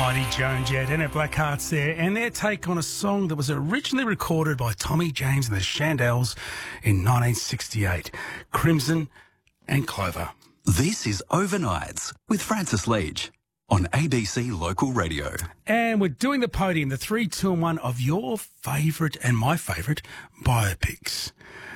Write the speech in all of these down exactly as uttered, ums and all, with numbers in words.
Mighty Joan Jett and her Blackhearts there, and their take on a song that was originally recorded by Tommy James and the Shandels in nineteen sixty-eight, Crimson and Clover. This is Overnights with Francis Leach on A B C Local Radio. And we're doing the podium, the three, two and one of your favourite and my favourite biopics.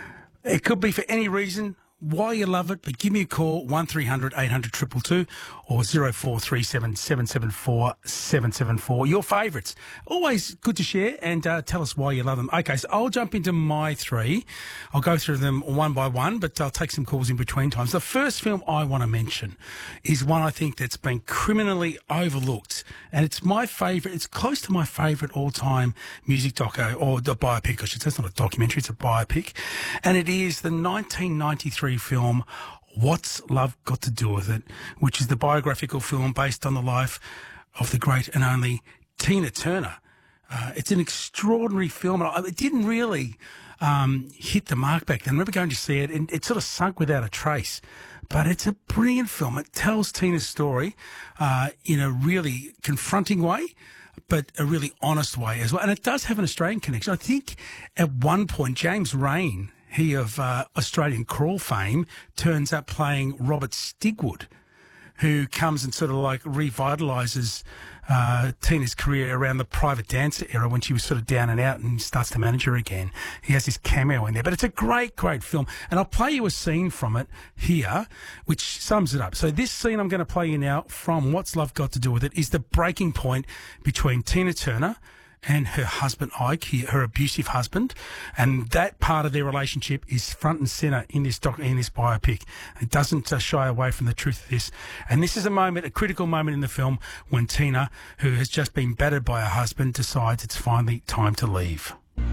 It could be for any reason, why you love it, but give me a call, one three hundred eight hundred two two two or zero four three seven seven seven four seven seven four. Your favourites. Always good to share and uh, tell us why you love them. Okay, so I'll jump into my three. I'll go through them one by one, but I'll take some calls in between times. The first film I want to mention is one I think that's been criminally overlooked, and it's my favourite. It's close to my favourite all-time music doco, or the biopic, I should say. It's not a documentary, it's a biopic. And it is the nineteen ninety-three film What's Love Got to Do With It, which is the biographical film based on the life of the great and only Tina Turner. Uh, it's an extraordinary film. It didn't really um, hit the mark back then. I remember going to see it, and it sort of sunk without a trace. But it's a brilliant film. It tells Tina's story uh, in a really confronting way, but a really honest way as well. And it does have an Australian connection. I think at one point, James Raine, he of uh, Australian Crawl fame, turns up playing Robert Stigwood, who comes and sort of like revitalises uh, Tina's career around the Private Dancer era when she was sort of down and out, and starts to manage her again. He has this cameo in there. But it's a great, great film. And I'll play you a scene from it here, which sums it up. So this scene I'm going to play you now from What's Love Got to Do With It is the breaking point between Tina Turner and her husband, Ike, he, her abusive husband. And that part of their relationship is front and centre in this doc, in this biopic. It doesn't uh, shy away from the truth of this. And this is a moment, a critical moment in the film, when Tina, who has just been battered by her husband, decides it's finally time to leave.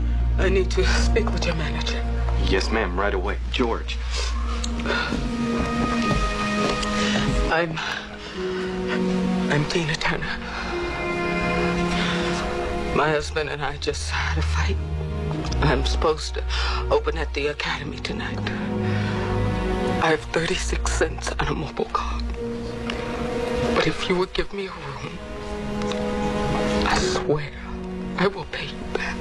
I need to speak with your manager. Yes, ma'am, right away. George. I'm... I'm Tina Turner. My husband and I just had a fight. I'm supposed to open at the Academy tonight. I have thirty-six cents on a mobile card. But if you would give me a room, I swear I will pay you back.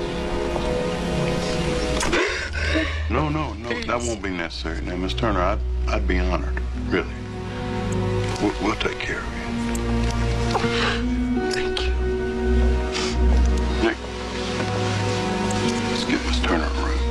No, no, no, Please. That won't be necessary. Now, Miss Turner, I'd, I'd be honored, really. We'll, we'll take care of you. Thank you. Nick, let's get Miss Turner a room.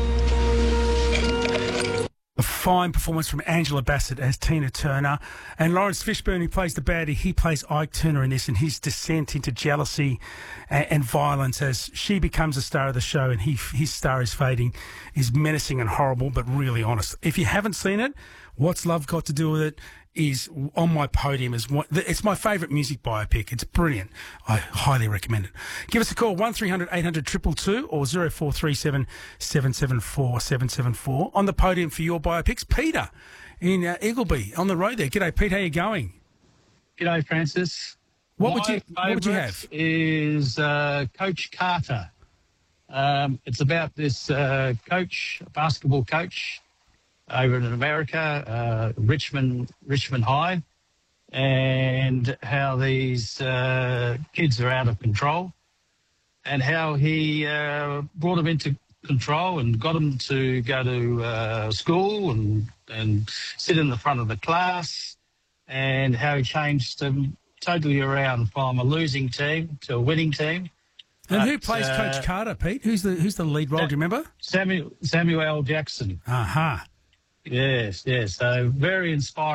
A fine performance from Angela Bassett as Tina Turner. And Lawrence Fishburne, who plays the baddie, he plays Ike Turner in this, and his descent into jealousy and, and violence as she becomes a star of the show and he, his star is fading, is menacing and horrible, but really honest. If you haven't seen it, What's Love Got to Do With It is on my podium. As one, it's my favourite music biopic. It's brilliant. I highly recommend it. Give us a call, one three hundred eight hundred two two two or zero four three seven seven seven four seven seven four. On the podium for your biopics, Peter in uh, Eagleby on the road there. G'day, Pete. How you going? G'day, Francis. What My would you What would you have? Is uh, Coach Carter. Um, it's about this uh, coach, basketball coach, over in America, uh, Richmond, Richmond High, and how these uh, kids are out of control, and how he uh, brought them into control and got them to go to uh, school and and sit in the front of the class, and how he changed them totally around from a losing team to a winning team. And but, who plays uh, Coach Carter, Pete? Who's the Who's the lead role? Do you remember? Samuel Samuel L. Jackson. Aha. Uh-huh. Yes, yes. So very inspiring.